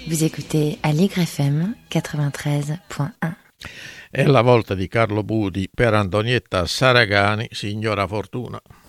Vous écoutez Allegre FM 93.1. È la volta di Carlo Budi per Antonietta Saragani, Signora Fortuna.